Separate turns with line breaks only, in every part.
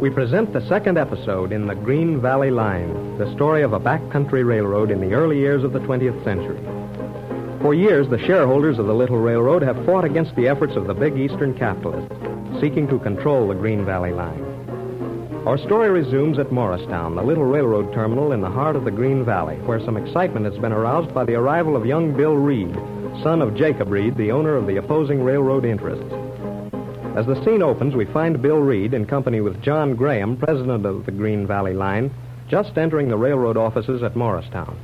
we present the second episode in the Green Valley Line, the story of a backcountry railroad in the early years of the 20th century. For years, the shareholders of the little railroad have fought against the efforts of the big Eastern capitalists, seeking to control the Green Valley Line. Our story resumes at Morristown, the little railroad terminal in the heart of the Green Valley, where some excitement has been aroused by the arrival of young Bill Reed, son of Jacob Reed, the owner of the opposing railroad interests. As the scene opens, we find Bill Reed in company with John Graham, president of the Green Valley Line, just entering the railroad offices at Morristown.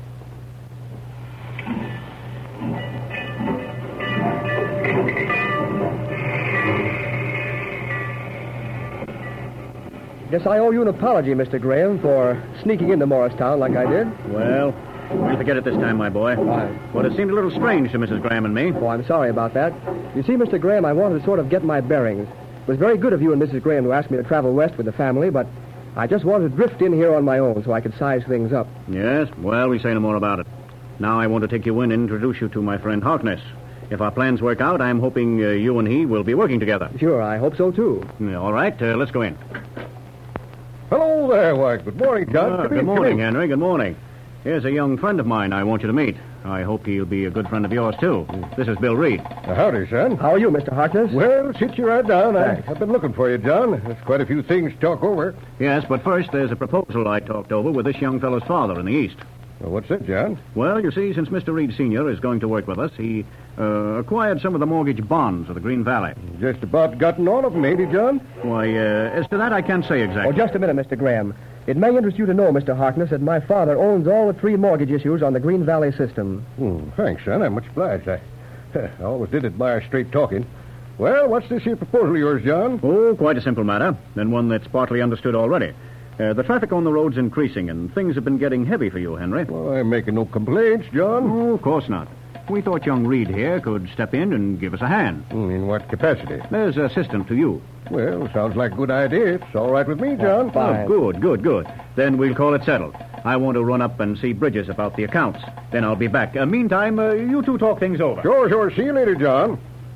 Guess I owe you an apology, Mr. Graham, for sneaking into Morristown like I did.
Well, we'll forget it this time, my boy.
Why?
But it seemed a little strange to Mrs. Graham and me.
Oh, I'm sorry about that. You see, Mr. Graham, I wanted to sort of get my bearings. It was very good of you and Mrs. Graham to ask me to travel west with the family, but I just wanted to drift in here on my own so I could size things up.
Yes? Well, we say no more about it. Now I want to take you in and introduce you to my friend Harkness. If our plans work out, I'm hoping you and he will be working together.
Sure, I hope so, too.
All right, let's go in.
Hello there, White. Good morning, John.
Good morning, Henry. Good morning. Here's a young friend of mine I want you to meet. I hope he'll be a good friend of yours, too. This is Bill Reed.
Howdy, son.
How are you, Mr. Harkness?
Well, sit you right down.
Thanks.
I've been looking for you, John. There's quite a few things to talk over.
Yes, but first there's a proposal I talked over with this young fellow's father in the East.
Well, what's that, John?
Well, you see, since Mr. Reed Sr. is going to work with us, he acquired some of the mortgage bonds of the Green Valley.
Just about gotten all of them, ain't he, John?
Why, as to that, I can't say exactly.
Oh, just a minute, Mr. Graham. It may interest you to know, Mr. Harkness, that my father owns all the 3 mortgage issues on the Green Valley system.
Thanks, son. I'm much obliged. I always did admire straight talking. Well, what's this here proposal of yours, John?
Oh, quite a simple matter, and one that's partly understood already. The traffic on the road's increasing, and things have been getting heavy for you, Henry.
Well, I'm making no complaints, John.
Oh, of course not. We thought young Reed here could step in and give us a hand.
In what capacity?
As assistant to you.
Well, sounds like a good idea. It's all right with me, John.
Fine.
Oh, good. Then we'll call it settled. I want to run up and see Bridges about the accounts. Then I'll be back. Meantime, you two talk things over.
Sure. See you later, John.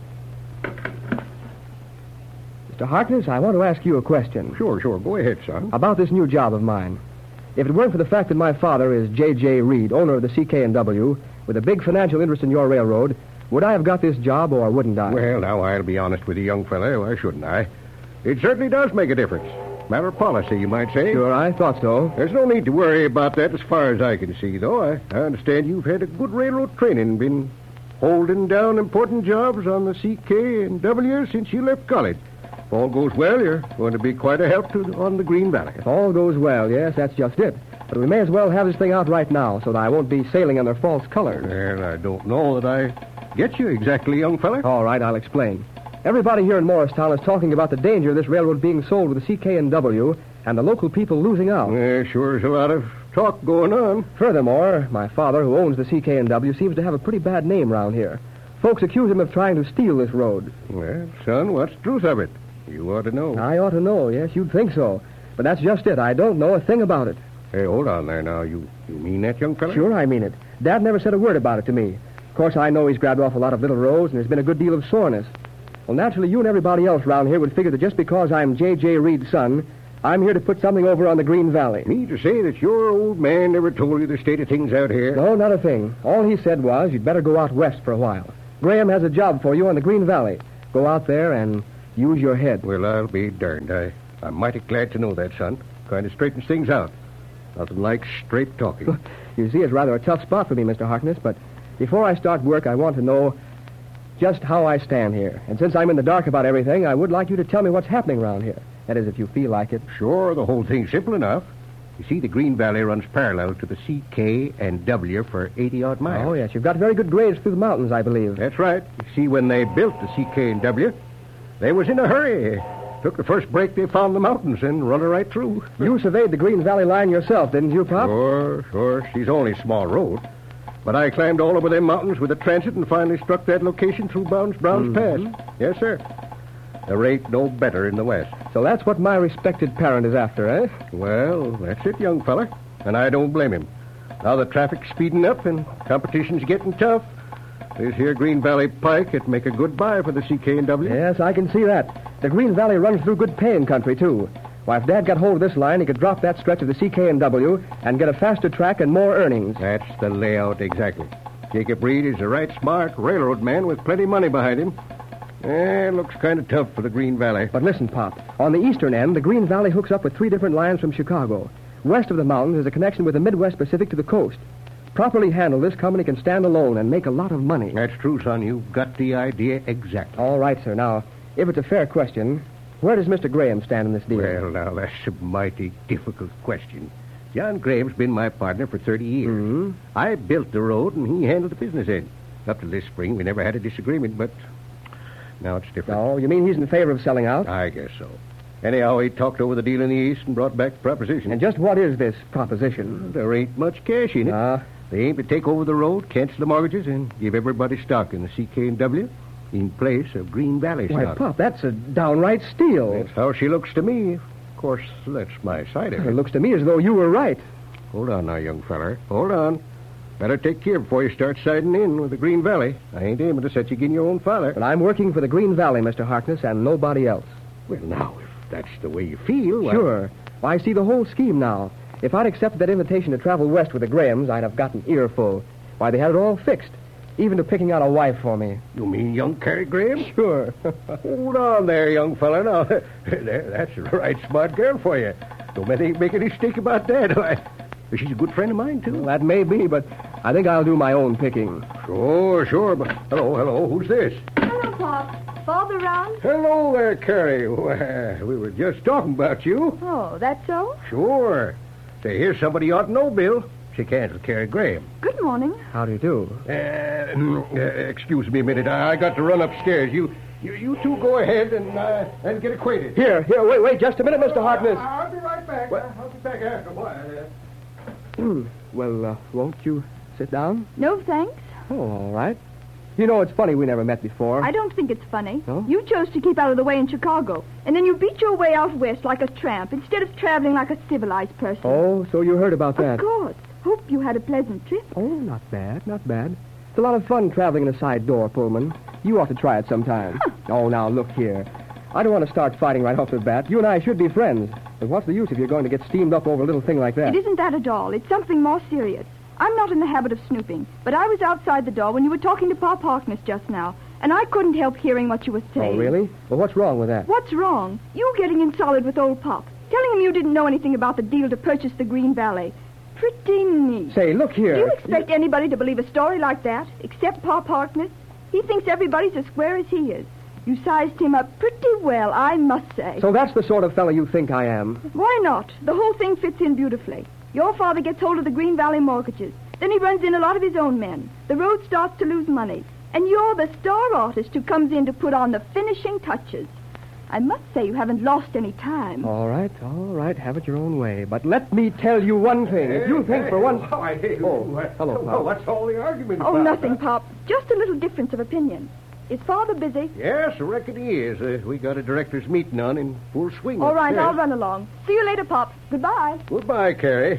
Mr. Harkness, I want to ask you a question.
Sure. Go ahead, son.
About this new job of mine. If it weren't for the fact that my father is J.J. Reed, owner of the CK&W, with a big financial interest in your railroad, would I have got this job or wouldn't I?
Well, now, I'll be honest with you, young fella. Why shouldn't I? It certainly does make a difference. Matter of policy, you might say.
Sure, I thought so.
There's no need to worry about that as far as I can see, though. I understand you've had a good railroad training, been holding down important jobs on the CK&W since you left college. If all goes well, you're going to be quite a help on the Green Valley.
If all goes well, yes, that's just it. But we may as well have this thing out right now so that I won't be sailing under false colors.
Well, I don't know that I get you exactly, young fella.
All right, I'll explain. Everybody here in Morristown is talking about the danger of this railroad being sold with the CK&W and the local people losing out.
Sure is a lot of talk going on.
Furthermore, my father, who owns the CK&W, seems to have a pretty bad name around here. Folks accuse him of trying to steal this road.
Well, son, what's the truth of it? You ought to know.
I ought to know, yes, you'd think so. But that's just it. I don't know a thing about it.
Hey, hold on there now. You mean that, young fella?
Sure, I mean it. Dad never said a word about it to me. Of course, I know he's grabbed off a lot of little roads, and there's been a good deal of soreness. Well, naturally, you and everybody else around here would figure that just because I'm J.J. Reed's son, I'm here to put something over on the Green Valley.
Me to say that your old man never told you the state of things out here?
No, not a thing. All he said was you'd better go out west for a while. Graham has a job for you on the Green Valley. Go out there and use your head.
Well, I'll be darned. I'm mighty glad to know that, son. Kind of straightens things out. Nothing like straight talking.
You see, it's rather a tough spot for me, Mr. Harkness, but before I start work, I want to know just how I stand here. And since I'm in the dark about everything, I would like you to tell me what's happening around here. That is, if you feel like it.
Sure, the whole thing's simple enough. You see, the Green Valley runs parallel to the CK&W for 80-odd miles.
Oh, yes. You've got very good grades through the mountains, I believe.
That's right. You see, when they built the CK&W, they was in a hurry. Took the first break they found in the mountains and run it right through.
You surveyed the Green Valley line yourself, didn't you, Pop?
Sure. She's only a small road. But I climbed all over them mountains with a transit and finally struck that location through Brown's Pass. Yes, sir. There ain't no better in the West.
So that's what my respected parent is after, eh?
Well, that's it, young fella. And I don't blame him. Now the traffic's speeding up and competition's getting tough. This here Green Valley Pike would make a good buy for the CK&W.
Yes, I can see that. The Green Valley runs through good paying country, too. Why, if Dad got hold of this line, he could drop that stretch of the CK&W and get a faster track and more earnings.
That's the layout exactly. Jacob Reed is a right smart railroad man with plenty of money behind him. It looks kind of tough for the Green Valley.
But listen, Pop. On the eastern end, the Green Valley hooks up with 3 different lines from Chicago. West of the mountains is a connection with the Midwest Pacific to the coast. Properly handled, this company can stand alone and make a lot of money.
That's true, son. You've got the idea exactly.
All right, sir. Now, if it's a fair question, where does Mr. Graham stand in this deal?
Well, now, that's a mighty difficult question. John Graham's been my partner for 30 years.
Mm-hmm.
I built the road, and he handled the business end. Up to this spring, we never had a disagreement, but now it's different.
Oh, you mean he's in favor of selling out?
I guess so. Anyhow, he talked over the deal in the East and brought back the proposition.
And just what is this proposition?
There ain't much cash in it. They aim to take over the road, cancel the mortgages, and give everybody stock in the CK&W in place of Green Valley
Why,
stock.
Pop, that's a downright steal.
That's how she looks to me. Of course, that's my side of
It
it.
looks to me as though you were right.
Hold on now, young feller. Hold on. Better take care before you start siding in with the Green Valley. I ain't aiming to set you again your own father.
But I'm working for the Green Valley, Mr. Harkness, and nobody else.
Well, now, if that's the way you feel... why-
Sure. Why, I see the whole scheme now. If I'd accepted that invitation to travel west with the Grahams, I'd have got an earful. Why, they had it all fixed. Even to picking out a wife for me.
You mean young Carrie Graham?
Sure.
Hold on there, young fella. Now, that's a right smart girl for you. Don't make any mistake about that. Why, she's a good friend of mine, too.
Well, that may be, but I think I'll do my own picking.
Sure. But hello. Who's this?
Hello, Pop. Father around?
Hello there, Carrie. Well, we were just talking about you.
Oh, that's so?
Sure. Say, here's somebody you ought to know, Bill. Shake hands with Carrie Graham.
Good morning.
How do you do?
Excuse me a minute. I got to run upstairs. You two go ahead and get acquainted.
Here, wait just a minute, Mr. Harkness.
I'll be right back.
What?
I'll be back after a while.
Well, won't you sit down?
No, thanks.
Oh, all right. You know, it's funny we never met before.
I don't think it's funny.
No?
You chose to keep out of the way in Chicago, and then you beat your way out west like a tramp instead of traveling like a civilized person.
Oh, so you heard about that.
Of course. Hope you had a pleasant trip.
Oh, not bad. It's a lot of fun traveling in a side door, Pullman. You ought to try it sometime. Oh, now, look here. I don't want to start fighting right off the bat. You and I should be friends. But what's the use if you're going to get steamed up over a little thing like that?
It isn't that at all. It's something more serious. I'm not in the habit of snooping, but I was outside the door when you were talking to Pop Harkness just now, and I couldn't help hearing what you were saying.
Oh, really? Well, what's wrong with that?
What's wrong? You getting in solid with old Pop, telling him you didn't know anything about the deal to purchase the Green Valley. Pretty neat.
Say, look here.
Do you expect anybody to believe a story like that, except Pop Harkness? He thinks everybody's as square as he is. You sized him up pretty well, I must say.
So that's the sort of fellow you think I am.
Why not? The whole thing fits in beautifully. Your father gets hold of the Green Valley mortgages. Then he runs in a lot of his own men. The road starts to lose money. And you're the star artist who comes in to put on the finishing touches. I must say you haven't lost any time.
All right. Have it your own way. But let me tell you one thing. If you think for one... hello, Pop.
What's all the argument
Oh,
about?
nothing, Pop. Just a little difference of opinion. Is Father busy?
Yes, I reckon he is. We got a director's meeting on in full swing.
All right,
upstairs.
I'll run along. See you later, Pop. Goodbye.
Goodbye, Carrie.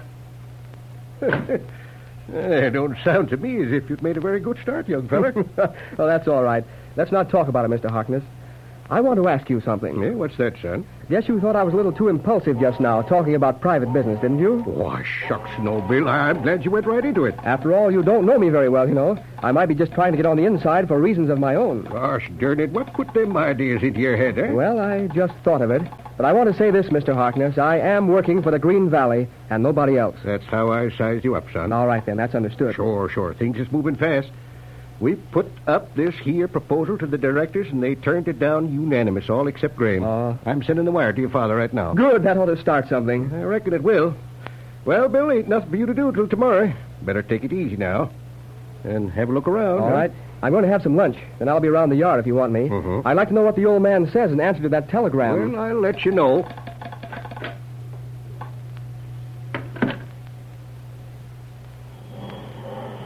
Don't sound to me as if you'd made a very good start, young feller.
Well, that's all right. Let's not talk about it, Mr. Harkness. I want to ask you something.
Yeah, what's that, son?
Guess you thought I was a little too impulsive just now, talking about private business, didn't you?
Why, shucks, no, Bill. I'm glad you went right into it.
After all, you don't know me very well, you know. I might be just trying to get on the inside for reasons of my own.
Gosh darn it, what put them ideas into your head, eh?
Well, I just thought of it. But I want to say this, Mr. Harkness. I am working for the Green Valley and nobody else.
That's how I sized you up, son.
All right, then. That's understood.
Sure. Things is moving fast. We put up this here proposal to the directors, and they turned it down unanimous, all except Graham. I'm sending the wire to your father right now.
Good. That ought to start something.
I reckon it will. Well, Bill, ain't nothing for you to do till tomorrow. Better take it easy now. And have a look around.
All right. I'm going to have some lunch, and I'll be around the yard if you want me.
Mhm.
I'd like to know what the old man says in answer to that telegram.
Well, I'll let you know.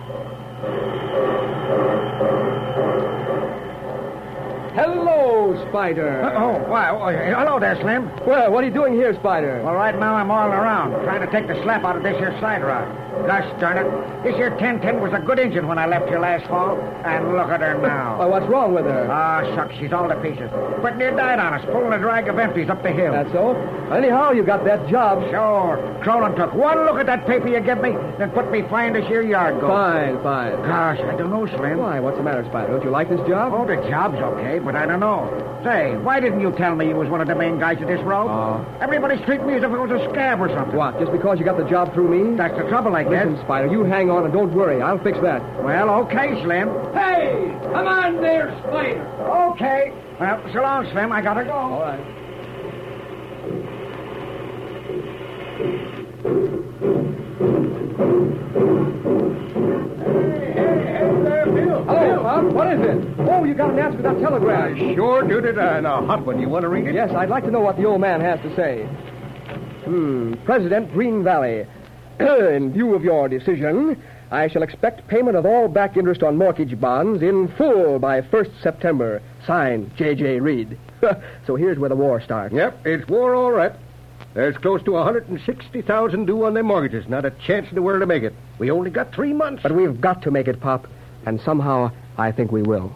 Hello, Spider.
Hello there, Slim.
Well, what are you doing here, Spider?
Well, right now I'm all around, trying to take the slap out of this here side rod. Gosh darn it. This here 1010 was a good engine when I left here last fall, and look at her now.
Well, what's wrong with her?
Ah, shucks, she's all to pieces. But near died on us, pulling a drag of empties up the hill.
That's so? Anyhow, you got that job.
Sure. Cronin took one look at that paper you give me, then put me flying this here yard go.
Fine.
Gosh, I don't know, Slim.
Why, what's the matter, Spider? Don't you like this job?
Oh, the job's okay, but I don't know. Say, why didn't you tell me you was one of the main guys at this road? Everybody's treating me as if it was a scab or something.
What, just because you got the job through me?
That's the trouble, I guess.
Listen, Spider, you hang on and don't worry. I'll fix that.
Well, okay, Slim.
Hey, come on there, Spider.
Okay. Well, so long, Slim. I gotta go.
All right. Hello, Pop. What is it? Oh, you got an answer to that telegram.
Sure do it, and a hot one. You want to read it?
Yes, I'd like to know what the old man has to say. President Green Valley. In view of your decision, I shall expect payment of all back interest on mortgage bonds in full by 1st September. Signed, J.J. Reed. So here's where the war starts.
Yep, it's war all right. There's close to $160,000 due on their mortgages. Not a chance in the world to make it. We only got 3 months.
But we've got to make it, Pop. And somehow, I think we will.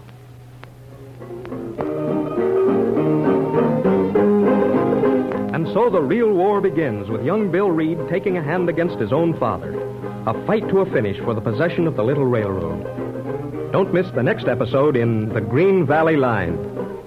And so the real war begins, with young Bill Reed taking a hand against his own father. A fight to a finish for the possession of the little railroad. Don't miss the next episode in The Green Valley Line.